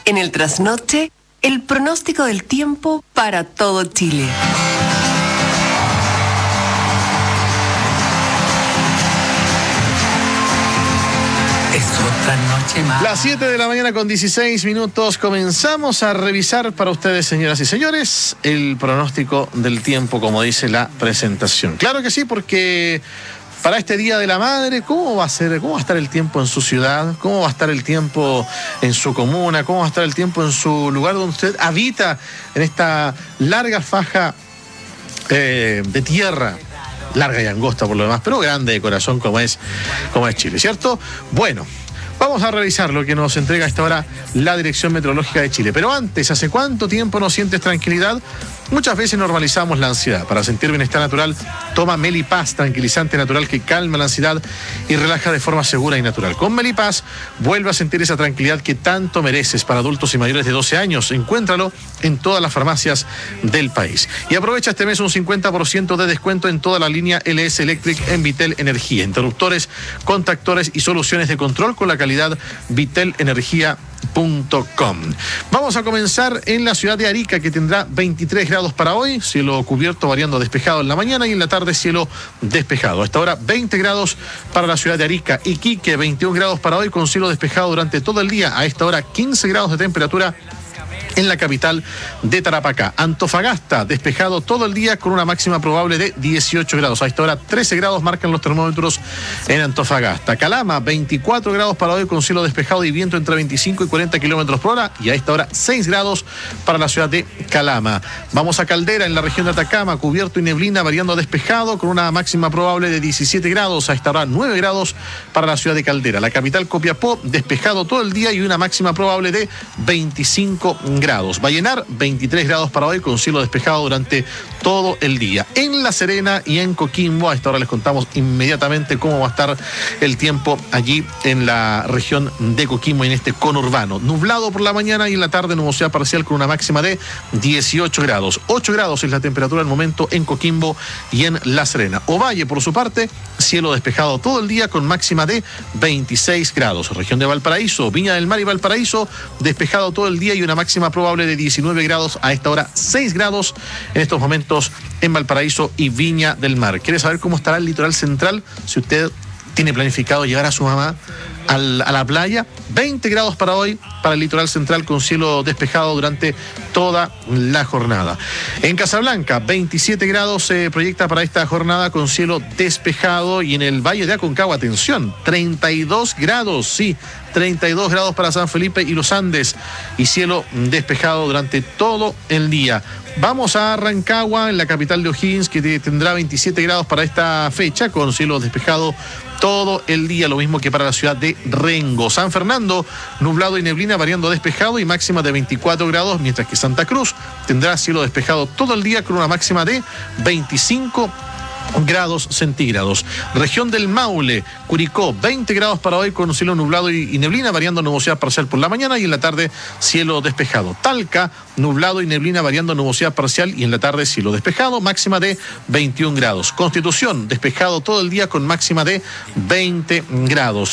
En el trasnoche, el pronóstico del tiempo para todo Chile. Es otra noche más. Las 7 de la mañana con 16 minutos. Comenzamos a revisar para ustedes, señoras y señores, el pronóstico del tiempo, como dice la presentación. Claro que sí, porque para este Día de la Madre, ¿cómo va a ser? ¿Cómo va a estar el tiempo en su ciudad? ¿Cómo va a estar el tiempo en su comuna? ¿Cómo va a estar el tiempo en su lugar donde usted habita, en esta larga faja de tierra? Larga y angosta por lo demás, pero grande de corazón como es Chile, ¿cierto? Bueno, vamos a revisar lo que nos entrega a esta hora la Dirección Meteorológica de Chile. Pero antes, ¿hace cuánto tiempo no sientes tranquilidad? Muchas veces normalizamos la ansiedad. Para sentir bienestar natural, toma Melipaz, tranquilizante natural que calma la ansiedad y relaja de forma segura y natural. Con Melipaz, vuelve a sentir esa tranquilidad que tanto mereces. Para adultos y mayores de 12 años, encuéntralo en todas las farmacias del país. Y aprovecha este mes un 50% de descuento en toda la línea LS Electric en Vitel Energía. Interruptores, contactores y soluciones de control con la calidad vitelenergia.com. Vamos a comenzar en la ciudad de Arica, que tendrá 23 grados para hoy, cielo cubierto variando despejado en la mañana y en la tarde cielo despejado. A esta hora 20 grados para la ciudad de Arica. Iquique 21 grados para hoy con cielo despejado durante todo el día. A esta hora 15 grados de temperatura en la capital de Tarapacá. Antofagasta, despejado todo el día con una máxima probable de 18 grados. A esta hora 13 grados marcan los termómetros en Antofagasta. Calama, 24 grados para hoy con cielo despejado y viento entre 25 y 40 kilómetros por hora. Y a esta hora 6 grados para la ciudad de Calama. Vamos a Caldera, en la región de Atacama, cubierto y neblina, variando despejado con una máxima probable de 17 grados. A esta hora 9 grados para la ciudad de Caldera. La capital Copiapó, despejado todo el día y una máxima probable de 25 grados. Vallenar, 23 grados para hoy con cielo despejado durante todo el día. En La Serena y en Coquimbo, a esta hora les contamos inmediatamente cómo va a estar el tiempo allí en la región de Coquimbo, en este conurbano. Nublado por la mañana y en la tarde nubosidad parcial con una máxima de 18 grados. 8 grados es la temperatura al momento en Coquimbo y en La Serena. Ovalle, por su parte, cielo despejado todo el día con máxima de 26 grados. Región de Valparaíso, Viña del Mar y Valparaíso, despejado todo el día y una máxima probable de 19 grados. A esta hora 6 grados en estos momentos en Valparaíso y Viña del Mar. ¿Quiere saber cómo estará el litoral central? Si usted tiene planificado llevar a su mamá a la playa, 20 grados para hoy para el litoral central con cielo despejado durante toda la jornada. En Casablanca, 27 grados se proyecta para esta jornada con cielo despejado, y en el Valle de Aconcagua, atención, 32 grados, sí, 32 grados para San Felipe y los Andes y cielo despejado durante todo el día. Vamos a Rancagua, en la capital de O'Higgins, que tendrá 27 grados para esta fecha con cielo despejado todo el día, lo mismo que para la ciudad de Rengo. San Fernando, nublado y neblina variando despejado y máxima de 24 grados, mientras que Santa Cruz tendrá cielo despejado todo el día con una máxima de 25 grados centígrados. Región del Maule, Curicó, 20 grados para hoy con cielo nublado y neblina, variando nubosidad parcial por la mañana y en la tarde cielo despejado. Talca, nublado y neblina, variando nubosidad parcial y en la tarde cielo despejado, máxima de 21 grados. Constitución, despejado todo el día con máxima de 20 grados.